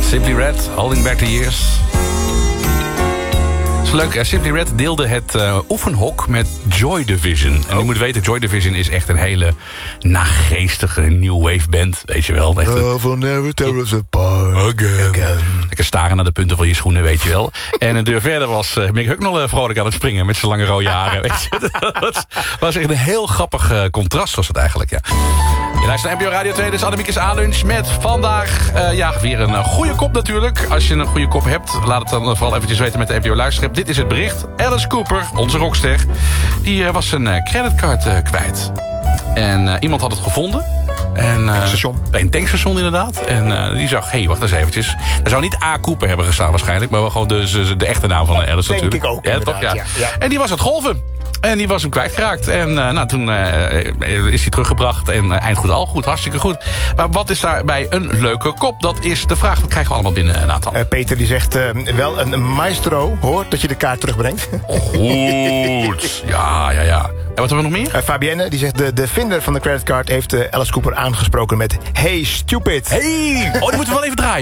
Simply Red, Holding Back the Years. Leuk, Simply Red deelde het oefenhok met Joy Division. En je moet weten, Joy Division is echt een hele nageestige new wave band. Weet je wel. Echt never tear us apart again. Lekker staren naar de punten van je schoenen, weet je wel. En een deur verder was Mick Hucknall vrolijk aan het springen met zijn lange rode haren. Weet je. Dat was echt een heel grappig contrast was het eigenlijk, ja. Je luistert naar NPO Radio 2, dus Annemiekes A-lunch met vandaag weer een goede kop natuurlijk. Als je een goede kop hebt, laat het dan vooral eventjes weten met de NPO luisterapp. Dit is het bericht. Alice Cooper, onze rockster, die was zijn creditcard kwijt. En iemand had het gevonden. Bij een tankstation inderdaad. En die zag, wacht eens eventjes. Er zou niet A. Cooper hebben gestaan waarschijnlijk, maar wel gewoon de echte naam van Alice natuurlijk. Denk ik ook, ja, toch? Ja. En die was het golven. En die was hem kwijtgeraakt. En toen is hij teruggebracht. En eind goed al goed, hartstikke goed. Maar wat is daarbij een leuke kop? Dat is de vraag, wat krijgen we allemaal binnen, Nathan? Peter die zegt, wel een maestro hoort dat je de kaart terugbrengt. Goed. Ja. En wat hebben we nog meer? Fabienne die zegt, de vinder van de creditcard heeft Alice Cooper aangesproken met Hey, stupid. Hey! Oh, die moeten we wel even draaien.